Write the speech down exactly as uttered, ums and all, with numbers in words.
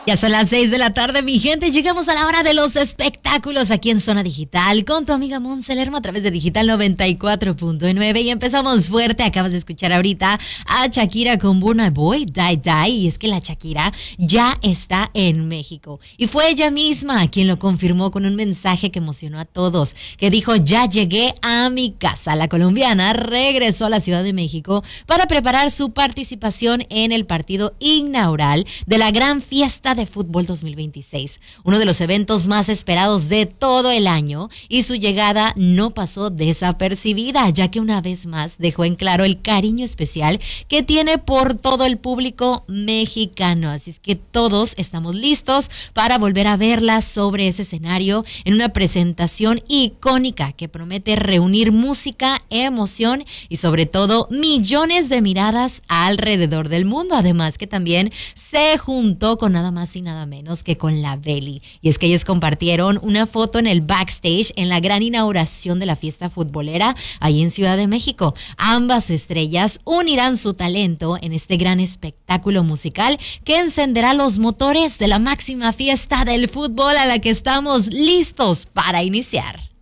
Ya son las seis de la tarde, mi gente. Llegamos a la hora de los espectáculos aquí en Zona Digital con tu amiga Monse Lerma a través de Digital noventa y cuatro punto nueve. Y empezamos fuerte. Acabas de escuchar ahorita a Shakira con Burna Boy, Die Die. Y es que la Shakira ya está en México. Y fue ella misma quien lo confirmó con un mensaje que emocionó a todos. Que dijo, ya llegué a mi casa. La colombiana regresó a la Ciudad de México para preparar su participación en el partido inaugural de la gran fiesta de Fútbol dos mil veintiséis, uno de los eventos más esperados de todo el año, y su llegada no pasó desapercibida, ya que una vez más dejó en claro el cariño especial que tiene por todo el público mexicano. Así es que todos estamos listos para volver a verla sobre ese escenario en una presentación icónica que promete reunir música, emoción y sobre todo millones de miradas alrededor del mundo. Además que también se juntó con nada más y nada menos que con la Belly. Y es que ellos compartieron una foto en el backstage en la gran inauguración de la fiesta futbolera ahí en Ciudad de México. Ambas estrellas unirán su talento en este gran espectáculo musical que encenderá los motores de la máxima fiesta del fútbol a la que estamos listos para iniciar.